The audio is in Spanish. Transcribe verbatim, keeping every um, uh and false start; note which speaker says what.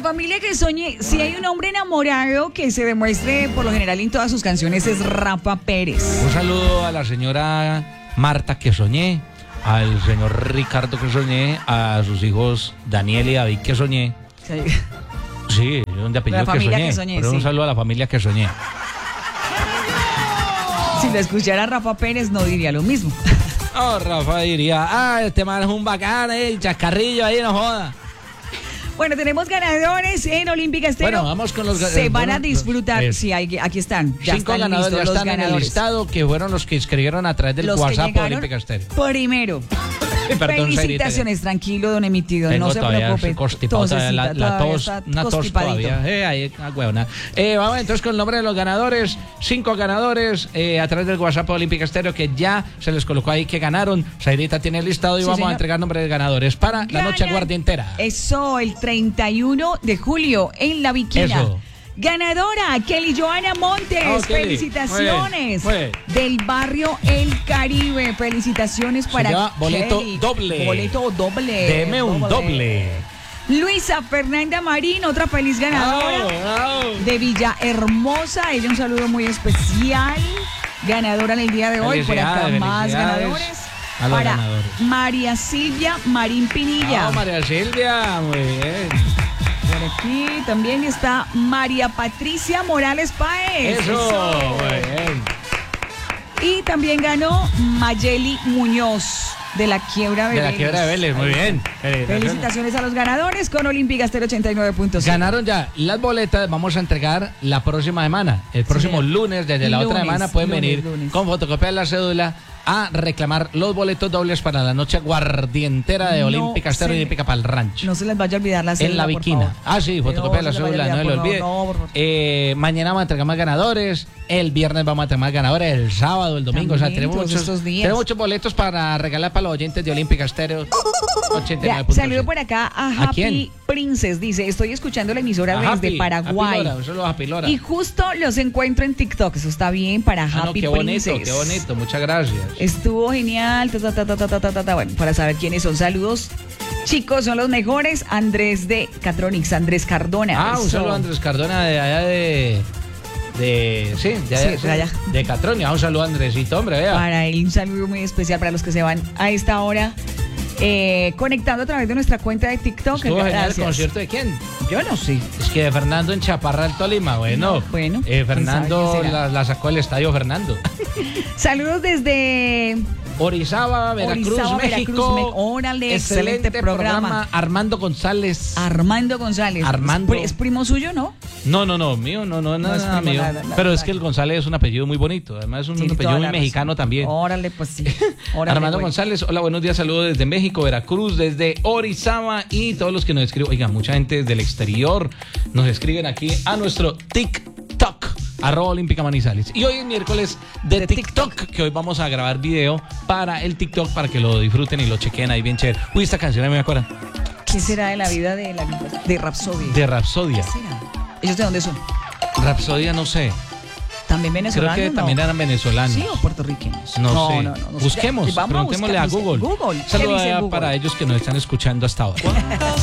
Speaker 1: familia que soñé, si hay un hombre enamorado que se demuestre por lo general en todas sus canciones es Rafa Pérez.
Speaker 2: Un saludo a la señora Marta que soñé, al señor Ricardo que soñé, a sus hijos Daniel y David que soñé.
Speaker 1: Sí.
Speaker 2: Sí, un de apellido
Speaker 1: La
Speaker 2: que
Speaker 1: familia
Speaker 2: soñé.
Speaker 1: que soñé,
Speaker 2: Pero
Speaker 1: sí.
Speaker 2: un saludo a la familia que soñé.
Speaker 1: Si lo escuchara Rafa Pérez no diría lo mismo.
Speaker 2: Oh, Rafa diría, ah, este man es un bacán, eh, chascarrillo ahí, no joda.
Speaker 1: Bueno, tenemos ganadores en Olímpica Estéreo.
Speaker 2: Bueno, vamos con los
Speaker 1: Se
Speaker 2: eh,
Speaker 1: van
Speaker 2: bueno,
Speaker 1: a disfrutar.
Speaker 2: los-
Speaker 1: Sí, hay- aquí están. Ya
Speaker 2: Cinco
Speaker 1: están
Speaker 2: ganadores
Speaker 1: listos
Speaker 2: ya
Speaker 1: los
Speaker 2: están en el
Speaker 1: ganadores.
Speaker 2: listado, que fueron los que inscribieron a través del
Speaker 1: Los que
Speaker 2: WhatsApp de
Speaker 1: llegaron
Speaker 2: Olímpica Estéreo.
Speaker 1: Primero.
Speaker 2: Perdón,
Speaker 1: Felicitaciones, tranquilo, don Emitido,
Speaker 2: Tengo
Speaker 1: no se
Speaker 2: todavía
Speaker 1: preocupe.
Speaker 2: ese constipado, todavía la,
Speaker 1: Tosecita,
Speaker 2: la
Speaker 1: todavía
Speaker 2: tos,
Speaker 1: está
Speaker 2: una tos
Speaker 1: constipadito.
Speaker 2: todavía. Eh, ahí, ah, huevona. Eh, vamos entonces con el nombre de los ganadores. Cinco ganadores eh, a través del WhatsApp de Olímpica Estéreo, que ya se les colocó ahí que ganaron. Sairita tiene el listado y
Speaker 1: Sí,
Speaker 2: vamos
Speaker 1: señor.
Speaker 2: a entregar nombres de ganadores para la noche
Speaker 1: Ganan-
Speaker 2: aguardientera.
Speaker 1: Eso, el treinta y uno de julio en La Viquina.
Speaker 2: Eso.
Speaker 1: Ganadora, Kelly Joana Montes.
Speaker 2: Oh, Kelly.
Speaker 1: Felicitaciones.
Speaker 2: Muy bien, muy
Speaker 1: Del barrio El Caribe. Felicitaciones
Speaker 2: Se
Speaker 1: para
Speaker 2: lleva boleto
Speaker 1: Kelly.
Speaker 2: doble.
Speaker 1: Boleto doble.
Speaker 2: Deme un doble.
Speaker 1: Luisa Fernanda Marín, otra feliz ganadora.
Speaker 2: Bravo, bravo.
Speaker 1: De Villahermosa. Ella un saludo muy especial. Ganadora en el día de hoy. Por acá
Speaker 2: Felicidades,
Speaker 1: más
Speaker 2: felicidades
Speaker 1: ganadores.
Speaker 2: a los
Speaker 1: Para
Speaker 2: ganadores.
Speaker 1: María Silvia Marín Pinilla.
Speaker 2: Bravo, María Silvia, muy bien.
Speaker 1: Por aquí también está María Patricia Morales Páez.
Speaker 2: Eso, muy bien.
Speaker 1: Y también ganó Mayeli Muñoz de la Quiebra de
Speaker 2: De la
Speaker 1: Vélez.
Speaker 2: Quiebra de Vélez, muy bien.
Speaker 1: Felicitaciones a los ganadores con Olímpica Estéreo ochenta y nueve punto cinco.
Speaker 2: Ganaron ya las boletas, vamos a entregar la próxima semana. El próximo
Speaker 1: señor.
Speaker 2: lunes, desde la
Speaker 1: Lunes,
Speaker 2: otra semana, pueden
Speaker 1: lunes,
Speaker 2: venir
Speaker 1: lunes.
Speaker 2: con fotocopia de la cédula a reclamar los boletos dobles para la noche guardientera de
Speaker 1: No
Speaker 2: Olímpica Estéreo
Speaker 1: se-
Speaker 2: y Olímpica para el rancho.
Speaker 1: No se les vaya a olvidar la cédula,
Speaker 2: En la
Speaker 1: por
Speaker 2: Viquina.
Speaker 1: favor.
Speaker 2: Ah, sí, fotocopia de la
Speaker 1: No se les vaya
Speaker 2: cédula,
Speaker 1: a
Speaker 2: no se lo
Speaker 1: olvidar,
Speaker 2: olvide.
Speaker 1: por favor, no, por favor.
Speaker 2: Eh, mañana vamos a entregar más ganadores. El viernes vamos a tener más ganadores. El sábado, el domingo.
Speaker 1: También,
Speaker 2: o sea, tenemos
Speaker 1: todos
Speaker 2: muchos,
Speaker 1: estos días.
Speaker 2: tenemos muchos boletos para regalar para los oyentes de Olímpica Estéreo ochenta y
Speaker 1: Ya,
Speaker 2: nueve punto cinco.
Speaker 1: saludo por acá a
Speaker 2: ¿A
Speaker 1: Happy
Speaker 2: quién?
Speaker 1: Princess. Dice, estoy escuchando la emisora
Speaker 2: A
Speaker 1: desde
Speaker 2: Happy,
Speaker 1: Paraguay.
Speaker 2: Happy Lora, un saludo a Happy Lora.
Speaker 1: Y justo los encuentro en TikTok. Eso está bien para
Speaker 2: Ah, no,
Speaker 1: Happy
Speaker 2: qué bonito,
Speaker 1: Princess.
Speaker 2: qué bonito. Muchas gracias.
Speaker 1: Estuvo genial. Ta, ta, ta, ta, ta, ta, ta, ta. Bueno, para saber quiénes son, saludos. Chicos, son los mejores. Andrés de Catronics, Andrés Cardona.
Speaker 2: Ah, un
Speaker 1: Eso.
Speaker 2: saludo a Andrés Cardona de allá de... De, sí, de allá,
Speaker 1: Sí, de allá.
Speaker 2: de Catronia. Un saludo a Andresito, hombre, vea.
Speaker 1: Para él, un saludo muy especial para los que se van a esta hora eh, conectando a través de nuestra cuenta de TikTok.
Speaker 2: ¿Estuvo genial el
Speaker 1: Gracias.
Speaker 2: concierto de quién?
Speaker 1: Yo no sé.
Speaker 2: Es que de Fernando en Chaparral, Tolima, bueno.
Speaker 1: No, bueno,
Speaker 2: Eh,
Speaker 1: quién sabe
Speaker 2: Fernando
Speaker 1: quién será.
Speaker 2: la, la sacó el estadio Fernando.
Speaker 1: Saludos desde
Speaker 2: Orizaba, Veracruz,
Speaker 1: Orizaba,
Speaker 2: México.
Speaker 1: Veracruz, Me- órale, excelente programa.
Speaker 2: Armando González.
Speaker 1: Armando González.
Speaker 2: Armando.
Speaker 1: ¿Es, pri- es primo suyo, no?
Speaker 2: No, no, no, mío, no, no, nada,
Speaker 1: es
Speaker 2: nada
Speaker 1: primo,
Speaker 2: mío.
Speaker 1: nada, nada,
Speaker 2: Pero es
Speaker 1: nada.
Speaker 2: que el González es un apellido muy bonito. Además, es un
Speaker 1: Tiene
Speaker 2: apellido
Speaker 1: toda
Speaker 2: muy
Speaker 1: la
Speaker 2: mexicano
Speaker 1: razón.
Speaker 2: también.
Speaker 1: Órale, pues sí. Órale,
Speaker 2: Armando
Speaker 1: güey.
Speaker 2: González, hola, buenos días, saludos desde México, Veracruz, desde Orizaba y todos los que nos escriben. Oiga, mucha gente del exterior nos escriben aquí a nuestro TikTok, arroba Olímpica Manizales. Y hoy es miércoles de,
Speaker 1: De
Speaker 2: TikTok, que hoy vamos a grabar video para el TikTok para que lo disfruten y lo chequen ahí bien chévere. Uy, esta canción a mí me acuerda.
Speaker 1: ¿Qué será de la vida de, la, de Rapsodia?
Speaker 2: De Rapsodia.
Speaker 1: ¿Qué será? ¿Ellos de dónde son?
Speaker 2: Rapsodia, no sé.
Speaker 1: ¿También
Speaker 2: Creo
Speaker 1: venezolanos?
Speaker 2: que
Speaker 1: no?
Speaker 2: también eran venezolanos.
Speaker 1: ¿Sí o puertorriqueños?
Speaker 2: No, sé.
Speaker 1: no, no, no.
Speaker 2: Busquemos,
Speaker 1: Vamos a
Speaker 2: preguntémosle a
Speaker 1: buscar,
Speaker 2: Google.
Speaker 1: Google. ¿Qué
Speaker 2: Saludos
Speaker 1: dice
Speaker 2: allá
Speaker 1: Google?
Speaker 2: para ellos que nos están escuchando hasta ahora.